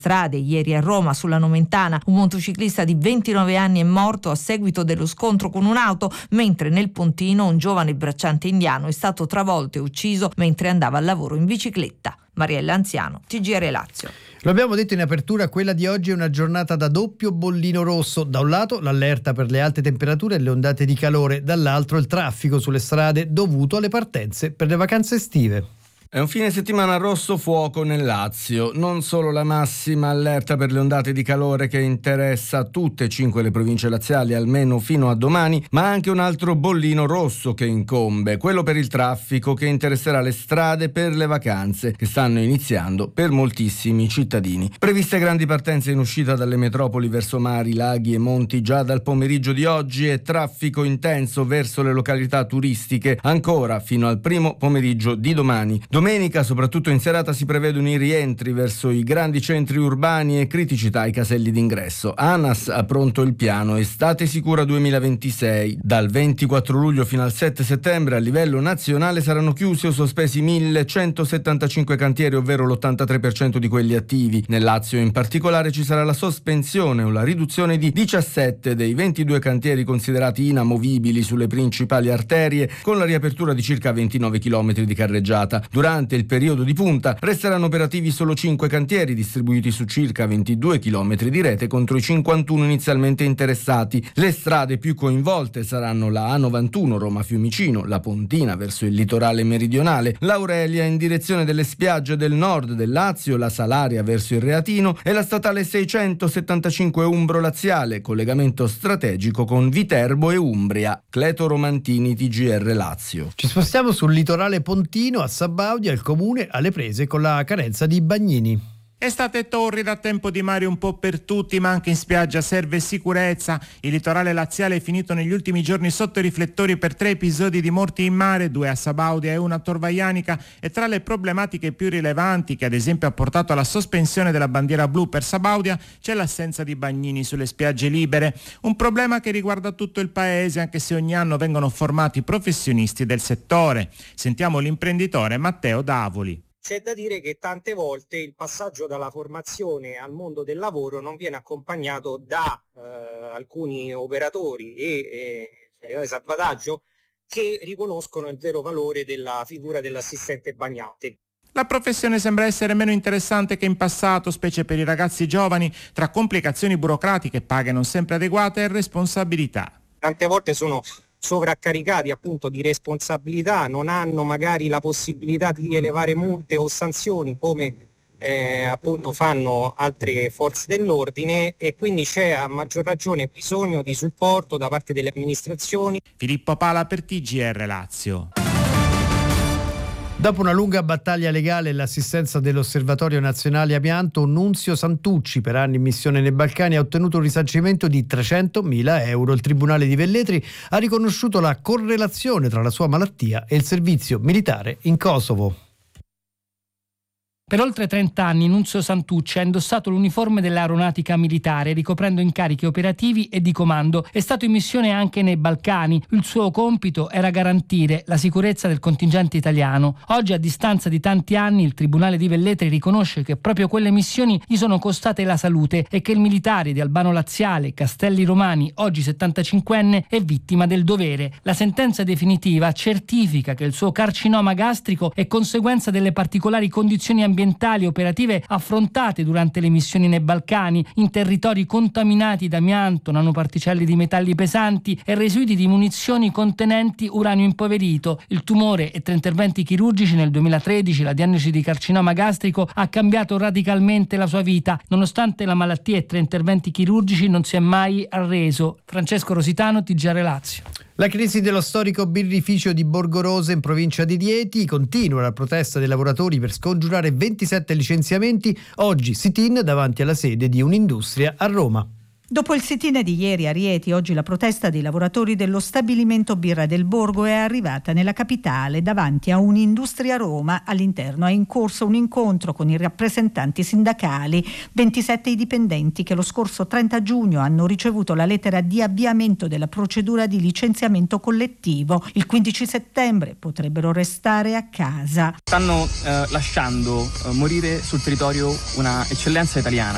Strade, ieri a Roma sulla Nomentana un motociclista di 29 anni è morto a seguito dello scontro con un'auto, mentre nel Pontino un giovane bracciante indiano è stato travolto e ucciso mentre andava al lavoro in bicicletta. Mariella Anziano, TGR Lazio. Lo abbiamo detto in apertura, quella di oggi è una giornata da doppio bollino rosso. Da un lato l'allerta per le alte temperature e le ondate di calore, dall'altro il traffico sulle strade dovuto alle partenze per le vacanze estive. È un fine settimana rosso fuoco nel Lazio, non solo la massima allerta per le ondate di calore che interessa tutte e 5 le province laziali almeno fino a domani, ma anche un altro bollino rosso che incombe, quello per il traffico che interesserà le strade per le vacanze che stanno iniziando per moltissimi cittadini. Previste grandi partenze in uscita dalle metropoli verso mari, laghi e monti già dal pomeriggio di oggi e traffico intenso verso le località turistiche ancora fino al primo pomeriggio di domani. Domenica, soprattutto in serata, si prevedono i rientri verso i grandi centri urbani e criticità ai caselli d'ingresso. ANAS ha pronto il piano Estate Sicura 2026. Dal 24 luglio fino al 7 settembre a livello nazionale saranno chiusi o sospesi 1.175 cantieri, ovvero l'83% di quelli attivi. Nel Lazio in particolare ci sarà la sospensione o la riduzione di 17 dei 22 cantieri considerati inamovibili sulle principali arterie, con la riapertura di circa 29 km di carreggiata. Durante il periodo di punta resteranno operativi solo 5 cantieri distribuiti su circa 22 km di rete contro i 51 inizialmente interessati. Le strade più coinvolte saranno la A91 Roma-Fiumicino, la Pontina verso il litorale meridionale, l'Aurelia in direzione delle spiagge del nord del Lazio, la Salaria verso il Reatino e la statale 675 Umbro-Laziale, collegamento strategico con Viterbo e Umbria. Cleto Romantini, TGR Lazio. Ci spostiamo sul litorale pontino, a Sabaudia, il comune alle prese con la carenza di bagnini. Estate torrida, tempo di mare un po' per tutti, ma anche in spiaggia serve sicurezza. Il litorale laziale è finito negli ultimi giorni sotto i riflettori per 3 episodi di morti in mare, 2 a Sabaudia e 1 a Tor Vaianica, e tra le problematiche più rilevanti che ad esempio ha portato alla sospensione della bandiera blu per Sabaudia c'è l'assenza di bagnini sulle spiagge libere. Un problema che riguarda tutto il paese, anche se ogni anno vengono formati professionisti del settore. Sentiamo l'imprenditore Matteo Davoli. C'è da dire che tante volte il passaggio dalla formazione al mondo del lavoro non viene accompagnato da alcuni operatori e salvataggio che riconoscono il vero valore della figura dell'assistente bagnante. La professione sembra essere meno interessante che in passato, specie per i ragazzi giovani, tra complicazioni burocratiche, paghe non sempre adeguate e responsabilità. Tante volte sono sovraccaricati appunto di responsabilità, non hanno magari la possibilità di elevare multe o sanzioni come appunto fanno altre forze dell'ordine, e quindi c'è a maggior ragione bisogno di supporto da parte delle amministrazioni. Filippo Pala per TGR Lazio. Dopo una lunga battaglia legale e l'assistenza dell'Osservatorio Nazionale Amianto, Nunzio Santucci, per anni in missione nei Balcani, ha ottenuto un risarcimento di 300.000 euro. Il Tribunale di Velletri ha riconosciuto la correlazione tra la sua malattia e il servizio militare in Kosovo. Per oltre 30 anni Nunzio Santucci ha indossato l'uniforme dell'aeronautica militare, ricoprendo incarichi operativi e di comando. È stato in missione anche nei Balcani. Il suo compito era garantire la sicurezza del contingente italiano. Oggi, a distanza di tanti anni, il Tribunale di Velletri riconosce che proprio quelle missioni gli sono costate la salute e che il militare di Albano Laziale, Castelli Romani, oggi 75enne, è vittima del dovere. La sentenza definitiva certifica che il suo carcinoma gastrico è conseguenza delle particolari condizioni ambientali operative affrontate durante le missioni nei Balcani, in territori contaminati da amianto, nanoparticelle di metalli pesanti e residui di munizioni contenenti uranio impoverito. Il tumore e 3 interventi chirurgici nel 2013, la diagnosi di carcinoma gastrico ha cambiato radicalmente la sua vita. Nonostante la malattia e 3 interventi chirurgici non si è mai arreso. Francesco Rositano, TGR Lazio. La crisi dello storico birrificio di Borgorosa in provincia di Rieti, continua la protesta dei lavoratori per scongiurare 27 licenziamenti, oggi sit-in davanti alla sede di Un'Industria a Roma. Dopo il sit-in di ieri a Rieti, oggi la protesta dei lavoratori dello stabilimento Birra del Borgo è arrivata nella capitale davanti a Un'Industria Roma. All'interno è in corso un incontro con i rappresentanti sindacali, 27 i dipendenti che lo scorso 30 giugno hanno ricevuto la lettera di avviamento della procedura di licenziamento collettivo. Il 15 settembre potrebbero restare a casa. Stanno lasciando morire sul territorio una eccellenza italiana.